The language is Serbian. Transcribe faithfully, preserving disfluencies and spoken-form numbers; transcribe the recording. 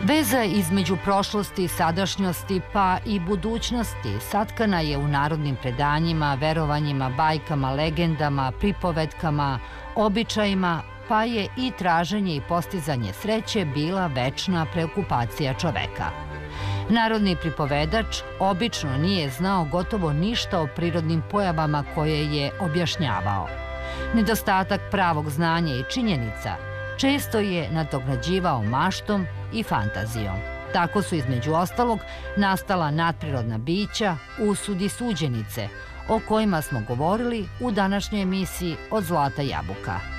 Veza između prošlosti, sadašnjosti pa i budućnosti satkana je u narodnim predanjima, verovanjima, bajkama, legendama, pripovetkama, običajima, pa je i traženje i postizanje sreće bila večna preokupacija čoveka. Narodni pripovedač obično nije znao gotovo ništa o prirodnim pojavama koje je objašnjavao. Nedostatak pravog znanja i činjenica često je nadoknađivao maštom i fantazijom. Tako su između ostalog nastala nadprirodna bića, usudi i suđenice, o kojima smo govorili u današnjoj emisiji Od zlata jabuka.